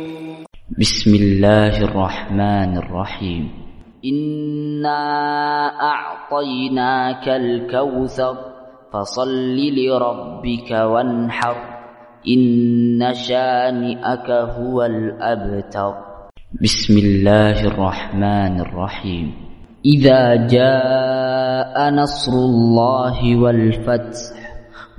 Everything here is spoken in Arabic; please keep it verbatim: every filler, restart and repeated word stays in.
بسم الله الرحمن الرحيم إنا أعطيناك الكوثر فصل لربك وانحر إن شانئك هو الأبتر. بسم الله الرحمن الرحيم إذا جاء نصر الله والفتح